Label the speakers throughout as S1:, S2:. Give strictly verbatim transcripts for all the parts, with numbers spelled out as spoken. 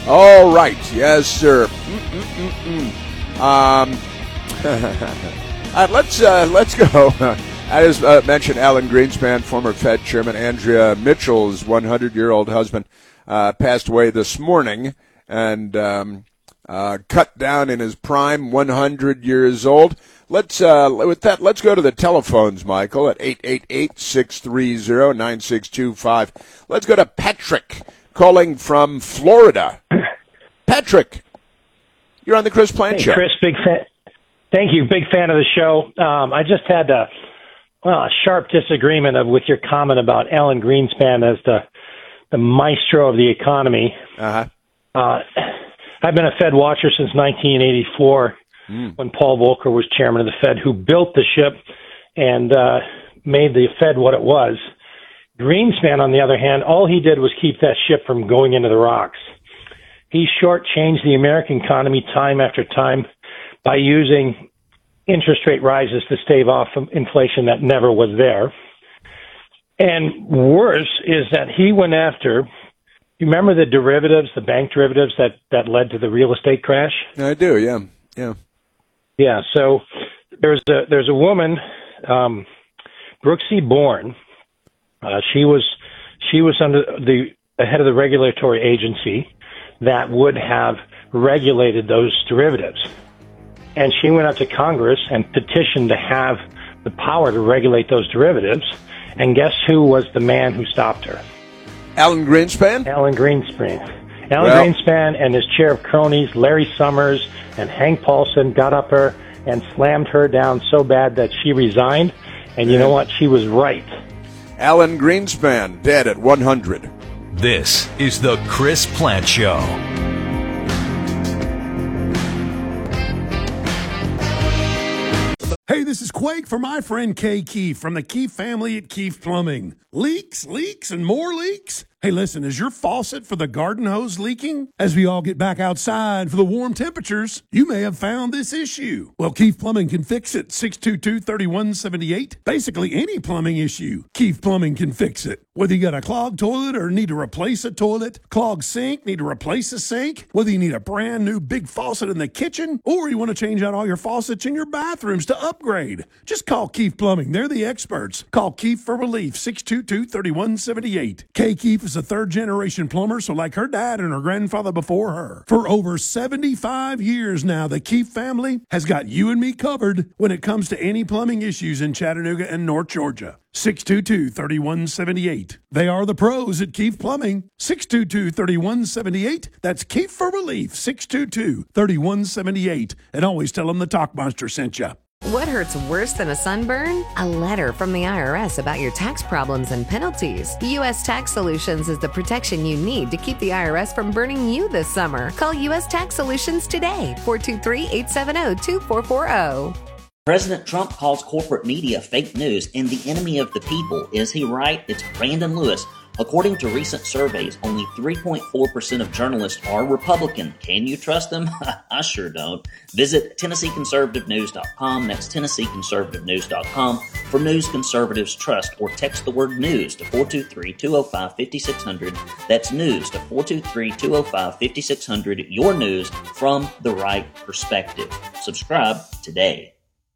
S1: All right. Yes, sir. Mm-mm-mm-mm. Um, all right, let's, uh, let's go. I just uh, mentioned Alan Greenspan, former Fed Chairman. Andrea Mitchell's one hundred-year-old husband uh, passed away this morning and um, uh, cut down in his prime, one hundred years old. Let's uh, with that, let's go to the telephones, Michael, at eight eight eight, six three zero, nine six two five. Let's go to Patrick calling from Florida. Patrick, you're on the Chris Plante
S2: hey,
S1: Show.
S2: Chris, big fan. Thank you, big fan of the show. Um, I just had a, well, a sharp disagreement of, with your comment about Alan Greenspan as the the maestro of the economy.
S1: Uh-huh.
S2: Uh, I've been a Fed watcher since nineteen eighty-four, mm. when Paul Volcker was chairman of the Fed, who built the ship and uh, made the Fed what it was. Greenspan, on the other hand, all he did was keep that ship from going into the rocks. He shortchanged the American economy time after time by using interest rate rises to stave off inflation that never was there. And worse is that he went after, you remember the derivatives, the bank derivatives that, that led to the real estate crash?
S1: I do, yeah, yeah.
S2: Yeah, so there's a, there's a woman, um, Brooksy Bourne. Uh, she was she was under the, the head of the regulatory agency that would have regulated those derivatives. And she went up to Congress and petitioned to have the power to regulate those derivatives. And guess who was the man who stopped her?
S1: Alan Greenspan?
S2: Alan Greenspan. Alan
S1: well,
S2: Greenspan and his chair of cronies, Larry Summers and Hank Paulson, got up her and slammed her down so bad that she resigned. And you know what? She was right.
S1: Alan Greenspan, dead at one hundred.
S3: This is the Chris Plante Show.
S4: Hey, this is Quake for my friend Kay Keefe from the Keefe family at Keefe Plumbing. Leaks, leaks, and more leaks? Hey, listen, is your faucet for the garden hose leaking? As we all get back outside for the warm temperatures, you may have found this issue. Well, Keefe Plumbing can fix it. six two two, three one seven eight. Basically, any plumbing issue, Keefe Plumbing can fix it. Whether you got a clogged toilet or need to replace a toilet, clogged sink, need to replace a sink, whether you need a brand new big faucet in the kitchen, or you want to change out all your faucets in your bathrooms to upgrade, just call Keefe Plumbing. They're the experts. Call Keefe for relief, six two two, three one seven eight. Kay Keefe is a third-generation plumber, so like her dad and her grandfather before her. For over seventy-five years now, the Keefe family has got you and me covered when it comes to any plumbing issues in Chattanooga and North Georgia. six two two, three one seven eight. They are the pros at Keefe Plumbing. six two two, three one seven eight. That's Keefe for relief, six two two, three one seven eight. And always tell them the Talk Monster sent you.
S5: What hurts worse than a sunburn? A letter from the I R S about your tax problems and penalties. U S Tax Solutions is the protection you need to keep the I R S from burning you this summer. Call U S Tax Solutions today, four two three, eight seven zero, two four four zero.
S6: President Trump calls corporate media fake news and the enemy of the people. Is he right? It's Brandon Lewis. According to recent surveys, only three point four percent of journalists are Republican. Can you trust them? I sure don't. Visit Tennessee Conservative News dot com. That's Tennessee Conservative News dot com for news conservatives trust, or text the word news to four two three, two oh five, five six zero zero. That's news to four two three, two oh five, five six zero zero. Your news from the right perspective. Subscribe today.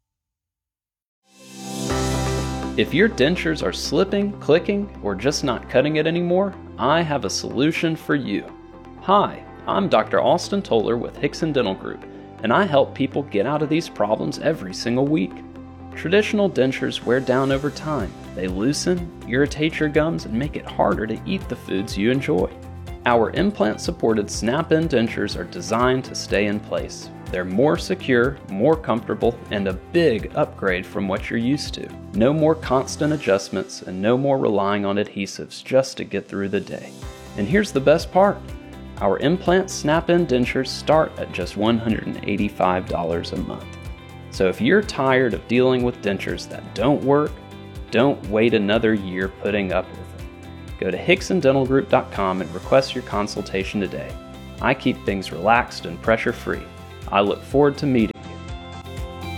S7: If your dentures are slipping, clicking, or just not cutting it anymore, I have a solution for you. Hi, I'm Doctor Austin Toller with Hickson Dental Group, and I help people get out of these problems every single week. Traditional dentures wear down over time. They loosen, irritate your gums, and make it harder to eat the foods you enjoy. Our implant-supported snap-in dentures are designed to stay in place. They're more secure, more comfortable, and a big upgrade from what you're used to. No more constant adjustments and no more relying on adhesives just to get through the day. And here's the best part. Our implant snap-in dentures start at just one hundred eighty-five dollars a month. So if you're tired of dealing with dentures that don't work, don't wait another year putting up with it. Go to Hickson Dental Group dot com and request your consultation today. I keep things relaxed and pressure-free. I look forward to meeting you.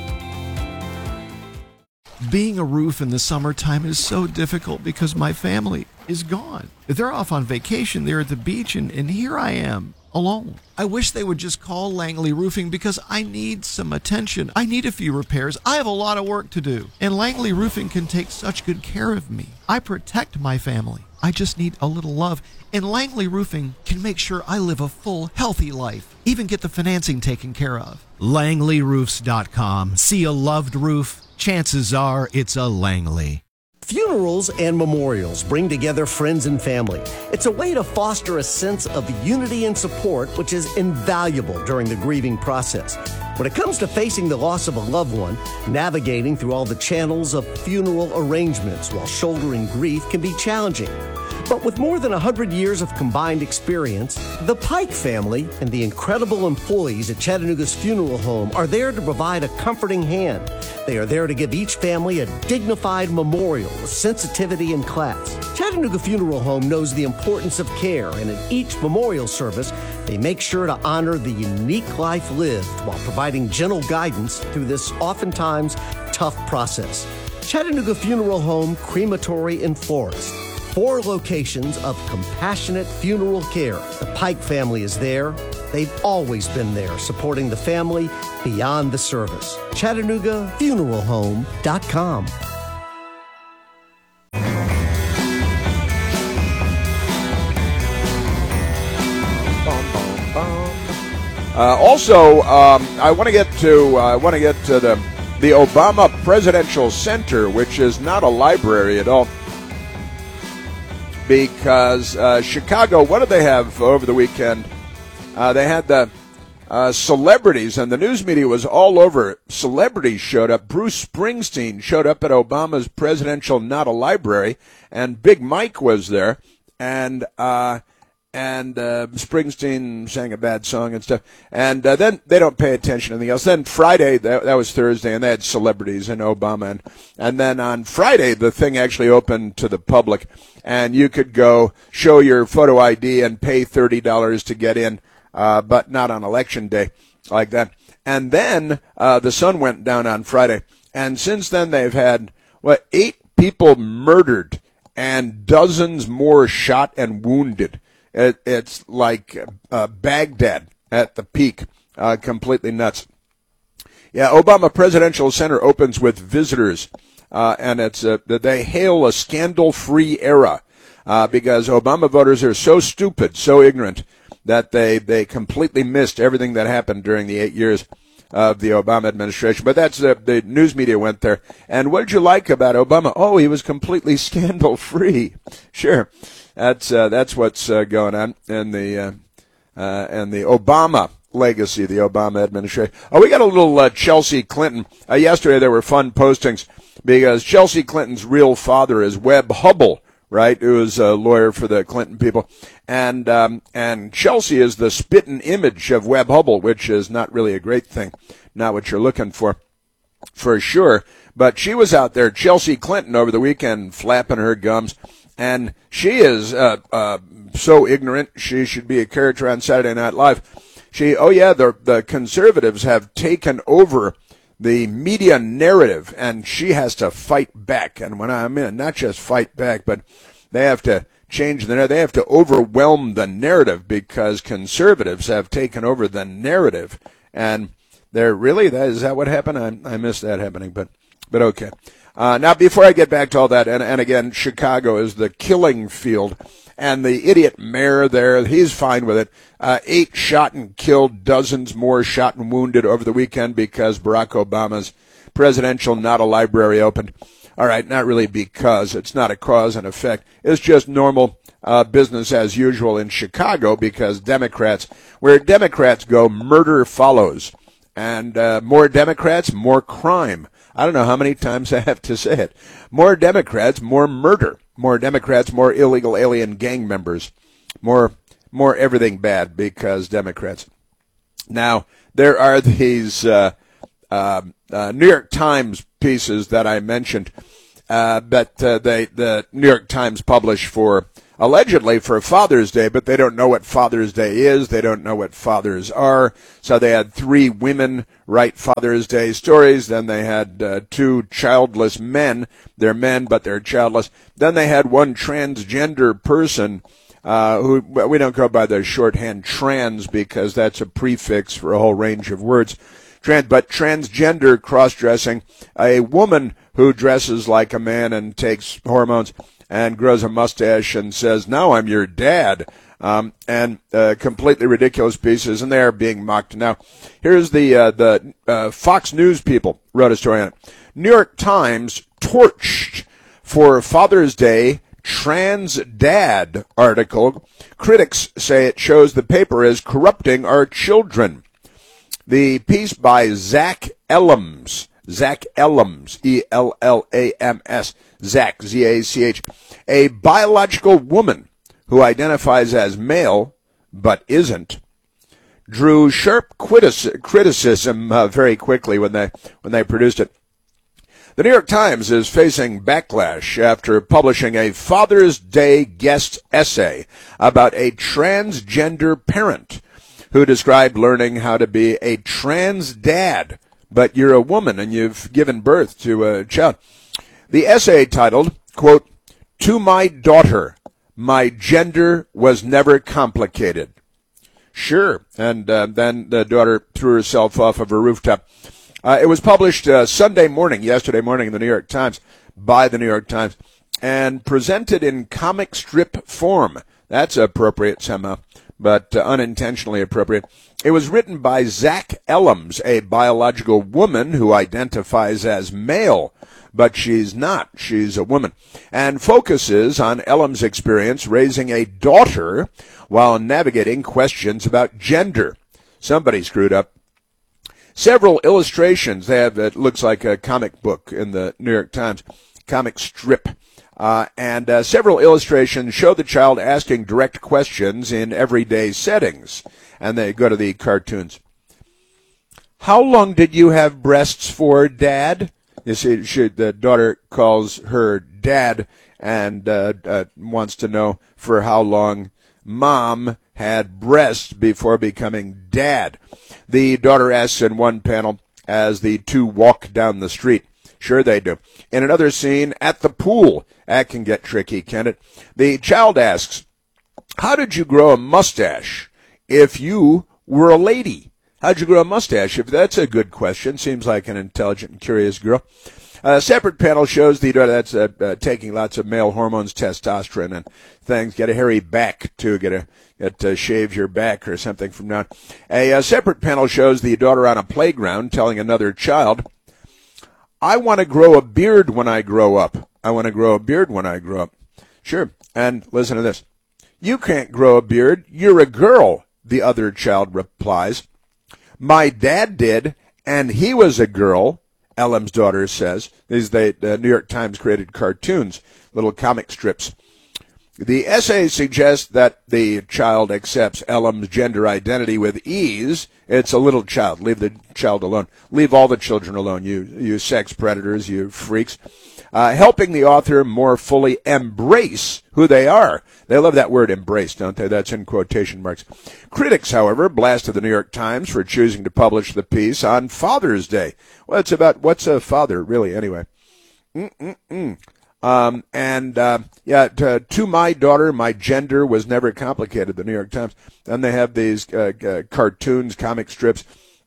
S8: Being a roof in the summertime is so difficult because my family is gone. They're off on vacation, they're at the beach, and, and here I am, alone. I wish they would just call Langley Roofing because I need some attention. I need a few repairs. I have a lot of work to do. And Langley Roofing can take such good care of me. I protect my family. I just need a little love. And Langley Roofing can make sure I live a full, healthy life. Even get the financing taken care of.
S9: Langley Roofs dot com. See a loved roof? Chances are it's a Langley.
S10: Funerals and memorials bring together friends and family. It's a way to foster a sense of unity and support, which is invaluable during the grieving process. When it comes to facing the loss of a loved one, navigating through all the channels of funeral arrangements while shouldering grief can be challenging. But with more than one hundred years of combined experience, the Pike family and the incredible employees at Chattanooga's funeral home are there to provide a comforting hand. They are there to give each family a dignified memorial with sensitivity and class. Chattanooga Funeral Home knows the importance of care, and in each memorial service, they make sure to honor the unique life lived while providing gentle guidance through this oftentimes tough process. Chattanooga Funeral Home, Crematory, and Florist. Four locations of compassionate funeral care. The Pike family is there. They've always been there, supporting the family beyond the service. Chattanooga Funeral Home dot com.
S1: Uh, also, um, I want to get to uh, I want to get to the the Obama Presidential Center, which is not a library at all. Because uh, Chicago, what did they have over the weekend? Uh, they had the uh, celebrities, and the news media was all over it. Celebrities showed up. Bruce Springsteen showed up at Obama's presidential not a library, and Big Mike was there, and uh, and uh, Springsteen sang a bad song and stuff. And uh, then they don't pay attention to anything else. Then Friday, that, that was Thursday, and they had celebrities and Obama. And, and then on Friday, the thing actually opened to the public, and you could go show your photo I D and pay thirty dollars to get in, uh, but not on Election Day like that. And then uh, the sun went down on Friday. And since then, they've had, what, eight people murdered and dozens more shot and wounded. It, it's like uh, Baghdad at the peak, uh, completely nuts. Yeah, Obama Presidential Center opens with visitors, uh, and it's uh, they hail a scandal-free era uh, because Obama voters are so stupid, so ignorant, that they, they completely missed everything that happened during the eight years of the Obama administration. But that's uh, the news media went there. And what did you like about Obama? Oh, he was completely scandal-free. Sure. That's uh, that's what's uh, going on in the uh, uh, in the Obama legacy, the Obama administration. Oh, we got a little uh, Chelsea Clinton. Uh, yesterday there were fun postings because Chelsea Clinton's real father is Webb Hubbell, right? Who is a lawyer for the Clinton people, and um, and Chelsea is the spitting image of Webb Hubbell, which is not really a great thing, not what you're looking for, for sure. But she was out there, Chelsea Clinton, over the weekend, flapping her gums. And she is uh, uh, so ignorant. She should be a character on Saturday Night Live. She, oh yeah, the the conservatives have taken over the media narrative, and she has to fight back. And when I'm in, not just fight back, but they have to change the narrative. They have to overwhelm the narrative because conservatives have taken over the narrative. And they're really, that is that what happened? I, I missed that happening, but but okay. Uh, now, before I get back to all that, and, and again, Chicago is the killing field, and the idiot mayor there, he's fine with it. Uh, eight shot and killed, dozens more shot and wounded over the weekend because Barack Obama's presidential not a library opened. All right, not really because. It's not a cause and effect. It's just normal uh, business as usual in Chicago because Democrats, where Democrats go, murder follows. And uh, more Democrats, more crime. I don't know how many times I have to say it. More Democrats, more murder. More Democrats, more illegal alien gang members. More more everything bad because Democrats. Now, there are these uh, uh, uh, New York Times pieces that I mentioned uh, that uh, they the New York Times publish for, allegedly for Father's Day, but they don't know what Father's Day is. They don't know what fathers are. So they had three women write Father's Day stories. Then they had uh, two childless men. They're men, but they're childless. Then they had one transgender person uh, who we don't go by the shorthand trans because that's a prefix for a whole range of words. Trans, but transgender cross-dressing, a woman who dresses like a man and takes hormones and grows a mustache and says, "Now I'm your dad," um, and uh, completely ridiculous pieces, and they're being mocked. Now, here's the uh, the uh, Fox News people wrote a story on it. New York Times torched for Father's Day trans dad article. Critics say it shows the paper is corrupting our children. The piece by Zach Ellams, Zach Ellams, E L L A M S, Zach, Z A C H, a biological woman who identifies as male but isn't, drew sharp criticism uh, very quickly when they when they produced it. The New York Times is facing backlash after publishing a Father's Day guest essay about a transgender parent who described learning how to be a trans dad, but you're a woman and you've given birth to a child. The essay titled, quote, "To my daughter, my gender was never complicated." Sure. And uh, then the daughter threw herself off of her rooftop. Uh, it was published uh, Sunday morning, yesterday morning in the New York Times, by the New York Times, and presented in comic strip form. That's appropriate somehow, but uh, unintentionally appropriate. It was written by Zach Ellams, a biological woman who identifies as male, but she's not. She's a woman, and focuses on Ellams' experience raising a daughter while navigating questions about gender. Somebody screwed up. Several illustrations. They have, it looks like a comic book in the New York Times, comic strip. Uh, and uh, several illustrations show the child asking direct questions in everyday settings. And they go to the cartoons. "How long did you have breasts for, Dad?" You see, she, the daughter calls her dad and uh, uh, wants to know for how long Mom had breasts before becoming dad. The daughter asks in one panel as the two walk down the street. Sure they do. In another scene, at the pool. That can get tricky, can it? The child asks, "How did you grow a mustache if you were a lady?" How'd you grow a mustache? If that's a good question. Seems like an intelligent and curious girl. A separate panel shows the daughter that's uh, uh, taking lots of male hormones, testosterone and things. Get a hairy back, too. Get a get uh, shave your back or something from now on. A, a separate panel shows the daughter on a playground telling another child, "I want to grow a beard when I grow up. I want to grow a beard when I grow up." Sure. And listen to this. "You can't grow a beard. You're a girl," the other child replies. "My dad did, and he was a girl," Ellams' daughter says. These the uh, New York Times created cartoons, little comic strips. The essay suggests that the child accepts Ellams' gender identity with ease. It's a little child. Leave the child alone. Leave all the children alone, you you sex predators, you freaks. Uh, helping the author more fully embrace who they are. They love that word embrace, don't they? That's in quotation marks. Critics, however, blasted the New York Times for choosing to publish the piece on Father's Day. Well, it's about what's a father, really, anyway. Mm-mm-mm. Um, and, uh, yeah, to, to my daughter, my gender was never complicated, the New York Times. And they have these uh, uh, cartoons, comic strips,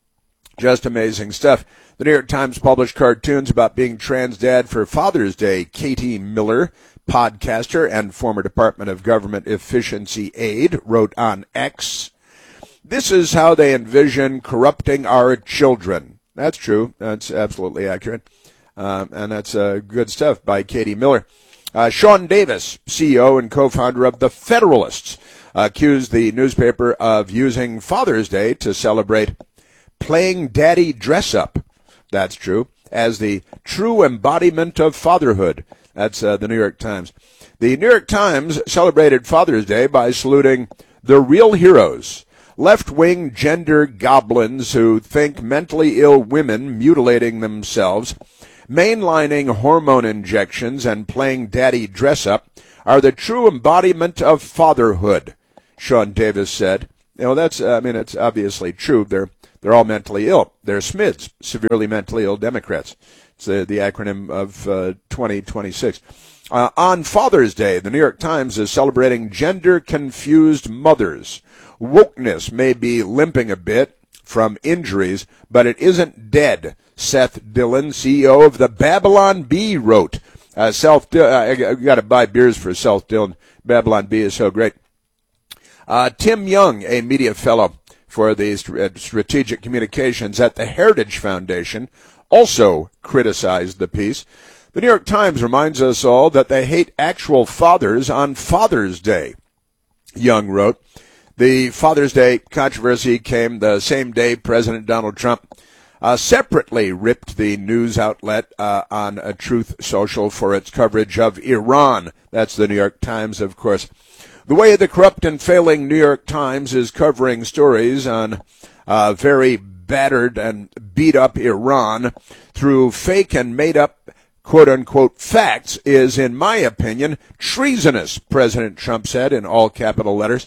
S1: just amazing stuff. The New York Times published cartoons about being trans dad for Father's Day. Katie Miller, podcaster and former Department of Government efficiency aide, wrote on X, "This is how they envision corrupting our children." That's true. That's absolutely accurate. Um, and that's uh, good stuff by Katie Miller. Uh, Sean Davis, C E O and co-founder of The Federalists, accused the newspaper of using Father's Day to celebrate playing daddy dress-up. That's true. As the true embodiment of fatherhood. That's uh, the New York Times. The New York Times celebrated Father's Day by saluting the real heroes, left-wing gender goblins who think mentally ill women mutilating themselves, mainlining hormone injections, and playing daddy dress-up are the true embodiment of fatherhood, Sean Davis said. You know, that's, I mean, it's obviously true. They're They're all mentally ill. They're S M I Ds, severely mentally ill Democrats. It's the, the acronym of uh, twenty twenty-six. Uh, on Father's Day, the New York Times is celebrating gender-confused mothers. Wokeness may be limping a bit from injuries, but it isn't dead, Seth Dillon, C E O of the Babylon Bee, wrote. Uh, Self, uh, I got to buy beers for Seth Dillon. Babylon Bee is so great. Uh, Tim Young, a media fellow for the strategic communications at the Heritage Foundation, also criticized the piece. The New York Times reminds us all that they hate actual fathers on Father's Day, Young wrote. The Father's Day controversy came the same day President Donald Trump uh, separately ripped the news outlet uh, on uh, Truth Social for its coverage of Iran. That's the New York Times, of course. The way the corrupt and failing New York Times is covering stories on uh, very battered and beat-up Iran through fake and made-up quote-unquote facts is, in my opinion, treasonous, President Trump said in all capital letters.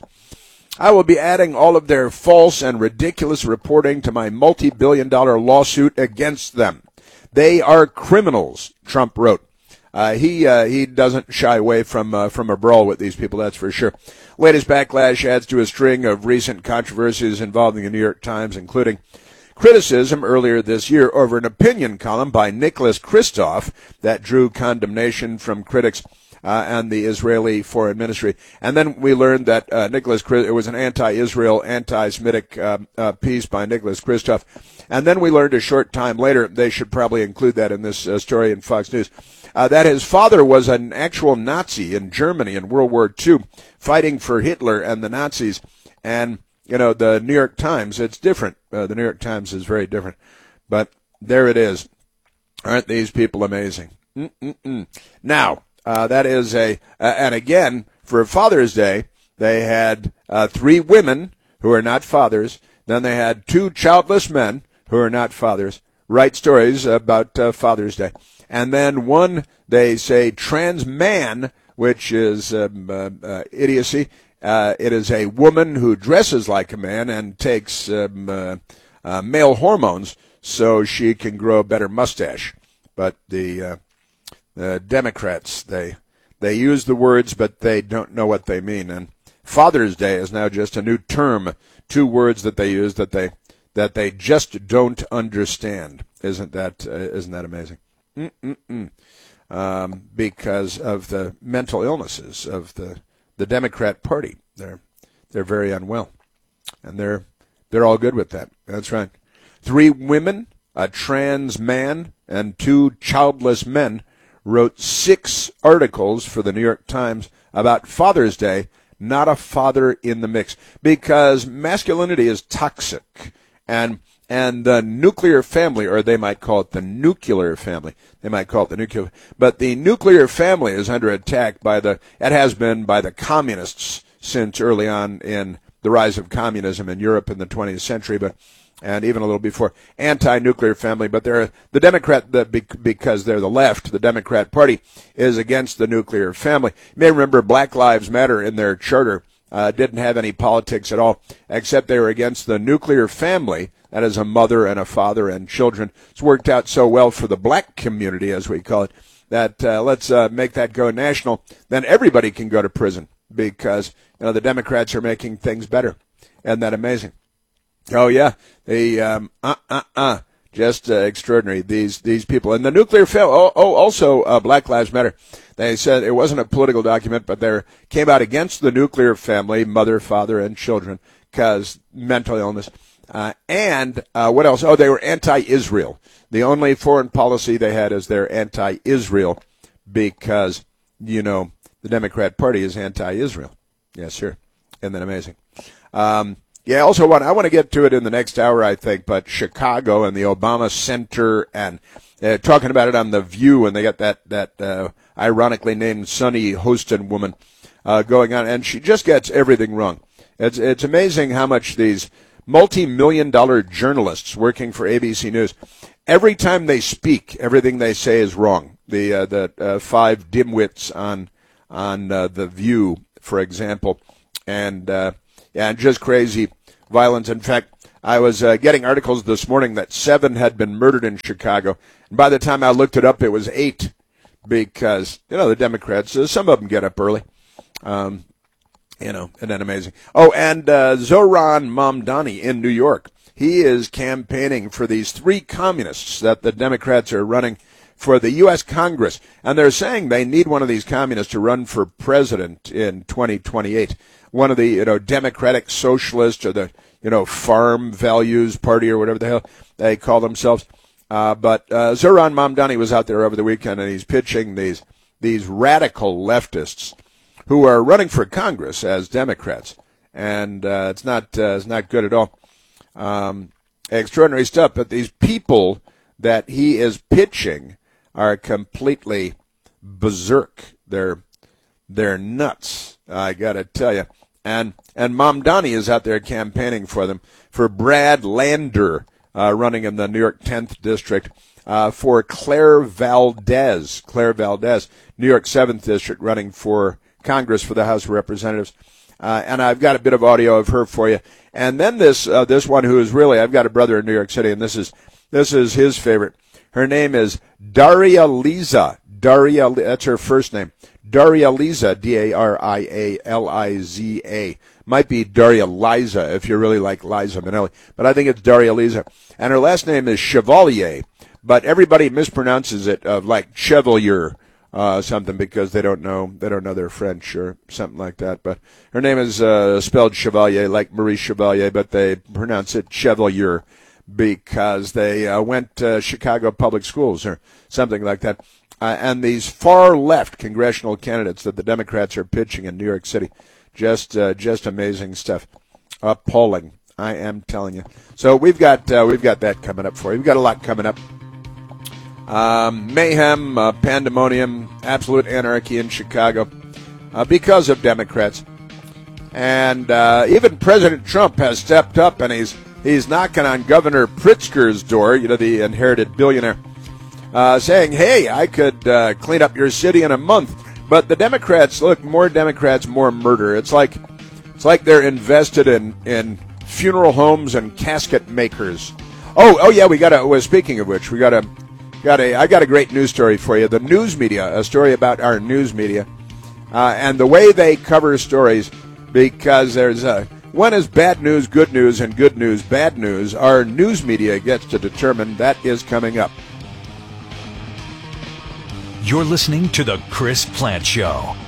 S1: I will be adding all of their false and ridiculous reporting to my multi-billion dollar lawsuit against them. They are criminals, Trump wrote. Uh, he uh, he doesn't shy away from uh, from a brawl with these people, that's for sure. Latest backlash adds to a string of recent controversies involving the New York Times, including criticism earlier this year over an opinion column by Nicholas Kristof that drew condemnation from critics Uh, and the Israeli Foreign Ministry. And then we learned that uh, Nicholas, it was an anti-Israel, anti-Semitic uh, uh, piece by Nicholas Kristof. And then we learned a short time later, they should probably include that in this uh, story in Fox News, uh, that his father was an actual Nazi in Germany in World War Two, fighting for Hitler and the Nazis. And, you know, the New York Times, it's different. Uh, the New York Times is very different. But there it is. Aren't these people amazing? Mm-mm-mm. Now, Uh, that is a, uh, and again, for Father's Day, they had uh, three women who are not fathers. Then they had two childless men who are not fathers write stories about uh, Father's Day. And then one, they say, trans man, which is um, uh, uh, idiocy. Uh, it is a woman who dresses like a man and takes um, uh, uh, male hormones so she can grow a better mustache. But the uh, The Democrats, they they use the words, but they don't know what they mean. And Father's Day is now just a new term, two words that they use that they that they just don't understand. Isn't that uh, isn't that amazing? Mm-mm-mm. Um, because of the mental illnesses of the the Democrat Party, they're they're very unwell, and they're they're all good with that. That's right. Three women, a trans man, and two childless men wrote six articles for the New York Times about Father's Day, not a father in the mix, because masculinity is toxic, and and the nuclear family, or they might call it the nuclear family, they might call it the nuclear, but the nuclear family is under attack by the, it has been by the communists since early on in the rise of communism in Europe in the twentieth century, but and even a little before, anti-nuclear family, but they're the Democrat, the, because they're the left, the Democrat Party is against the nuclear family. You may remember Black Lives Matter in their charter uh, didn't have any politics at all, except they were against the nuclear family, that is a mother and a father and children. It's worked out so well for the black community, as we call it, that uh, let's uh, make that go national, then everybody can go to prison, because you know the Democrats are making things better. Isn't that amazing? Oh yeah, the um, uh uh uh, just uh, extraordinary. These these people and the nuclear family. Oh, oh also uh, Black Lives Matter. They said it wasn't a political document, but they came out against the nuclear family, mother, father, and children, because mental illness. Uh, and uh, what else? Oh, they were anti-Israel. The only foreign policy they had is they're anti-Israel, because you know the Democrat Party is anti-Israel. Yes, sir. Isn't that amazing? Um, Yeah, I also want, I want to get to it in the next hour, I think, but Chicago and the Obama Center, and uh, talking about it on The View, and they got that, that uh, ironically named Sunny Hostin woman uh, going on, and she just gets everything wrong. It's, it's amazing how much these multi-million dollar journalists working for A B C News, every time they speak, everything they say is wrong. The, uh, the uh, five dimwits on, on uh, The View, for example, and... Uh, Yeah, and just crazy violence. In fact, I was uh, getting articles this morning that seven had been murdered in Chicago. And by the time I looked it up, it was eight because, you know, the Democrats, uh, some of them get up early. Um, you know, isn't that amazing? Oh, and uh, Zohran Mamdani in New York. He is campaigning for these three communists that the Democrats are running for the U S Congress. And they're saying they need one of these communists to run for president in twenty twenty-eight. One of the, you know, Democratic Socialists or the, you know, Farm Values Party or whatever the hell they call themselves. Uh, but uh, Zohran Mamdani was out there over the weekend, and he's pitching these these radical leftists who are running for Congress as Democrats, and uh, it's not uh, it's not good at all. Um, extraordinary stuff. But these people that he is pitching are completely berserk. They're they're nuts. I got to tell you. And and Mamdani is out there campaigning for them, for Brad Lander, uh, running in the New York tenth District, uh, for Claire Valdez, Claire Valdez, New York seventh District, running for Congress for the House of Representatives. Uh, and I've got a bit of audio of her for you. And then this uh, this one who is really, I've got a brother in New York City, and this is this is his favorite. Her name is Daria Liza. Daria, that's her first name. Daria Liza, D A R I A L I Z A. Might be Daria Liza if you really like Liza Minnelli, but I think it's Daria Liza. And her last name is Chevalier, but everybody mispronounces it uh, like Chevalier, uh, something because they don't know they don't know their French or something like that. But her name is uh, spelled Chevalier, like Marie Chevalier, but they pronounce it Chevalier because they uh, went to Chicago public schools or something like that. Uh, and these far-left congressional candidates that the Democrats are pitching in New York City, just uh, just amazing stuff, appalling. I am telling you. So we've got uh, we've got that coming up for you. We've got a lot coming up. Um, mayhem, uh, pandemonium, absolute anarchy in Chicago uh, because of Democrats, and uh, even President Trump has stepped up and he's he's knocking on Governor Pritzker's door. You know, the inherited billionaire. Uh, saying, hey, I could uh, clean up your city in a month. But the Democrats, look, more Democrats, more murder. It's like it's like they're invested in, in funeral homes and casket makers. Oh, oh yeah, we got a, well, speaking of which, we got a, got a, I got a great news story for you. The news media, a story about our news media, uh, and the way they cover stories, because there's a, one is bad news, good news, and good news, bad news. Our news media gets to determine. That is coming up.
S3: You're listening to The Chris Plant Show.